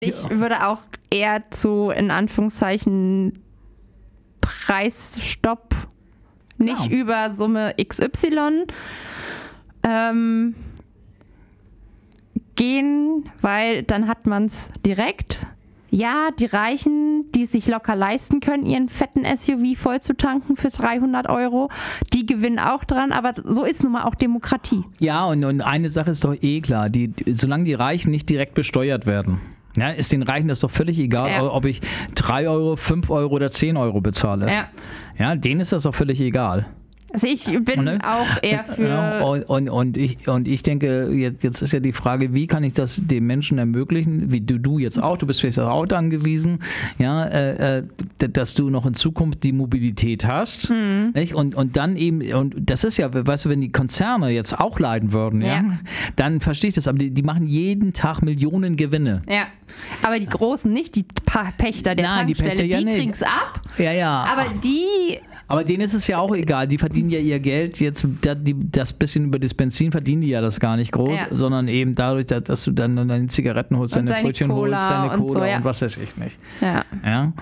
Ich würde auch eher zu, in Anführungszeichen, Preisstopp, nicht über Summe XY gehen, weil dann hat man es direkt. Ja, die Reichen, die es sich locker leisten können, ihren fetten SUV voll zu tanken für 300 €, die gewinnen auch dran, aber so ist nun mal auch Demokratie. Ja, und eine Sache ist doch klar, solange die Reichen nicht direkt besteuert werden, ja, ist den Reichen das doch völlig egal, ob ich 3 €, 5 € oder 10 € bezahle. Ja, denen ist das doch völlig egal. Also ich bin auch eher für... Ja, und ich denke, jetzt ist ja die Frage, wie kann ich das den Menschen ermöglichen, wie du jetzt auch, du bist vielleicht aufs Auto angewiesen, ja, dass du noch in Zukunft die Mobilität hast, nicht? Und dann eben, und das ist ja, weißt du, wenn die Konzerne jetzt auch leiden würden, ja, dann verstehe ich das, aber die machen jeden Tag Millionen Gewinne. Ja, aber die Großen nicht, die Pächter der Tankstelle, die kriegen es ab, aber aber denen ist es ja auch egal, die verdienen ja ihr Geld jetzt, das bisschen über das Benzin verdienen die ja das gar nicht groß, sondern eben dadurch, dass du dann deine Zigaretten holst, deine Brötchen holst, deine Cola und was weiß ich nicht. Ja.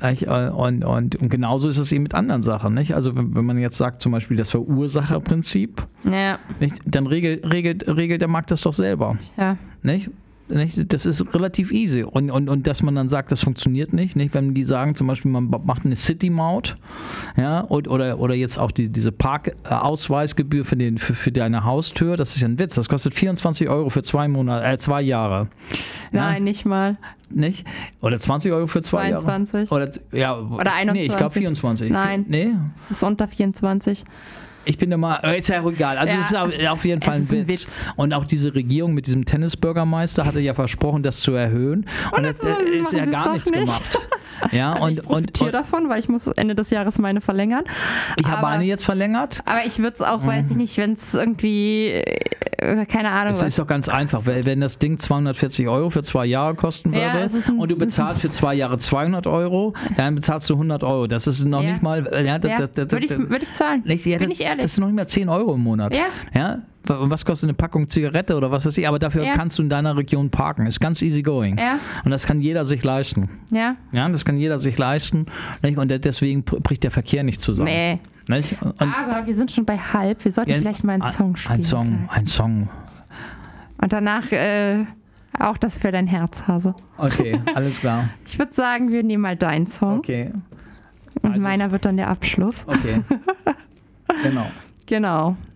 Und genauso ist es eben mit anderen Sachen, nicht? Also wenn man jetzt sagt zum Beispiel das Verursacherprinzip, nicht? Dann regelt der Markt das doch selber. Ja. Nicht? Das ist relativ easy. Und dass man dann sagt, das funktioniert nicht. Wenn die sagen, zum Beispiel, man macht eine City-Maut, ja, oder jetzt auch diese Parkausweisgebühr für deine Haustür, das ist ja ein Witz. Das kostet 24 € für 2 Jahre. Ja? Nein, nicht mal. Nicht? Oder 20 € für 2 Jahre? 22. Oder 21. Nee, ich glaube 24. Nein, es ist unter 24. Ich bin immer, ist ja auch egal. Also es ist auf jeden Fall ein Witz. Und auch diese Regierung mit diesem Tennisbürgermeister hatte ja versprochen, das zu erhöhen. Und das ist ja gar nichts gemacht. Ja, also ich profitiere davon, weil ich muss Ende des Jahres meine verlängern. Ich habe meine jetzt verlängert. Aber ich würde es auch, weiß ich nicht, wenn es irgendwie, keine Ahnung. Es ist doch ganz einfach, weil wenn das Ding 240 € für 2 Jahre kosten würde und du bezahlst für 2 Jahre 200 €, dann bezahlst du 100 €. Das ist noch nicht mal... Würde ich zahlen, bin ich ehrlich. Das sind noch nicht mal 10 € im Monat. Ja? Und was kostet eine Packung Zigarette oder was weiß ich, aber dafür kannst du in deiner Region parken. Ist ganz easy going. Und das kann jeder sich leisten. Ja, das kann jeder sich leisten. Nicht? Und deswegen bricht der Verkehr nicht zusammen. Nicht? Aber wir sind schon bei halb. Wir sollten vielleicht mal einen Song spielen. Ein Song. Und danach auch das für dein Herz, Hase. Okay, alles klar. Ich würde sagen, wir nehmen mal deinen Song. Okay. Und meiner wird dann der Abschluss. Okay. Genau.